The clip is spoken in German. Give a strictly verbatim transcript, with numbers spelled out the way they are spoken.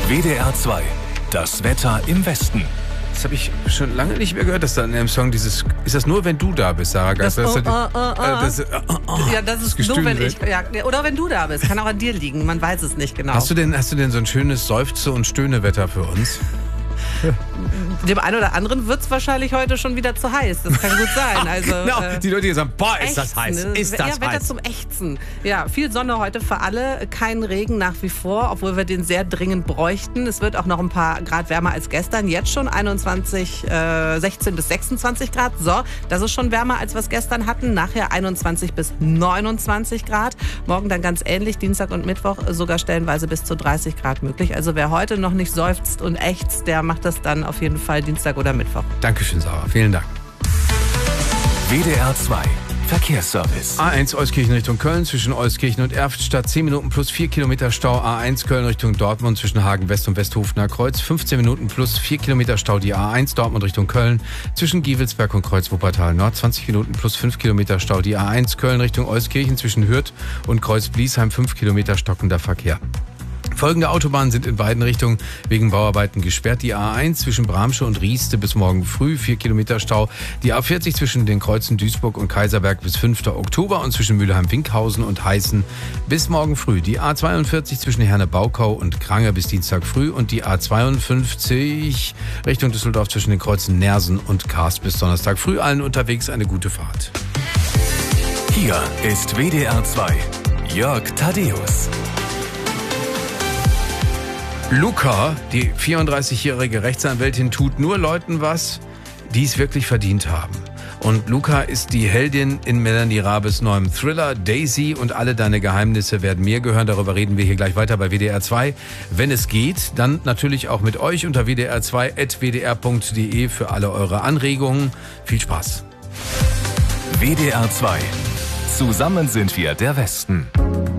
W D R zwei. Das Wetter im Westen. Das habe ich schon lange nicht mehr gehört, dass da in einem Song dieses... Ist das nur, wenn du da bist, Sarah Geister? Das, das, oh, oh, oh, äh, das, äh, oh, oh, ja, das ist das nur, wenn Gestühl ich... Ja, oder wenn du da bist. Kann auch an dir liegen. Man weiß es nicht genau. Hast du denn, hast du denn so ein schönes Seufze- und Stöhnewetter für uns? Dem einen oder anderen wird es wahrscheinlich heute schon wieder zu heiß. Das kann gut sein. Also, genau, äh, die Leute, die sagen, boah, ist das Ächzen. heiß, ist das ja, Wetter heiß. zum Ächzen. Ja, viel Sonne heute für alle, kein Regen nach wie vor, obwohl wir den sehr dringend bräuchten. Es wird auch noch ein paar Grad wärmer als gestern. Jetzt schon einundzwanzig, äh, sechzehn bis sechsundzwanzig Grad. So, das ist schon wärmer, als wir es gestern hatten. Nachher einundzwanzig bis neunundzwanzig Grad. Morgen dann ganz ähnlich, Dienstag und Mittwoch sogar stellenweise bis zu dreißig Grad möglich. Also wer heute noch nicht seufzt und ächzt, der macht das dann auf jeden Fall Dienstag oder Mittwoch. Dankeschön, Sarah. Vielen Dank. W D R zwei. Verkehrsservice. A eins Euskirchen Richtung Köln zwischen Euskirchen und Erftstadt zehn Minuten plus vier Kilometer Stau. A eins Köln Richtung Dortmund zwischen Hagen West und Westhofener Kreuz fünfzehn Minuten plus vier Kilometer Stau. Die A eins Dortmund Richtung Köln zwischen Gievelsberg und Kreuz Wuppertal Nord zwanzig Minuten plus fünf Kilometer Stau. Die A eins Köln Richtung Euskirchen zwischen Hürth und Kreuz Bliesheim fünf Kilometer stockender Verkehr. Folgende Autobahnen sind in beiden Richtungen wegen Bauarbeiten gesperrt. Die A eins zwischen Bramsche und Rieste bis morgen früh, vier Kilometer Stau. Die A vierzig zwischen den Kreuzen Duisburg und Kaiserberg bis fünften Oktober und zwischen Mülheim-Winkhausen und Heißen bis morgen früh. Die A zweiundvierzig zwischen Herne-Baukau und Krange bis Dienstag früh und die A zweiundfünfzig Richtung Düsseldorf zwischen den Kreuzen Nersen und Karst bis Donnerstag früh. Allen unterwegs eine gute Fahrt. Hier ist W D R zwei. Jörg Thaddeus. Luca, die vierunddreißigjährige Rechtsanwältin, tut nur Leuten was, die es wirklich verdient haben. Und Luca ist die Heldin in Melanie Rabes neuem Thriller Daisy und alle deine Geheimnisse werden mir gehören. Darüber reden wir hier gleich weiter bei W D R zwei. Wenn es geht, dann natürlich auch mit euch unter w d r zwei punkt w d r punkt d e für alle eure Anregungen. Viel Spaß. W D R zwei. Zusammen sind wir der Westen.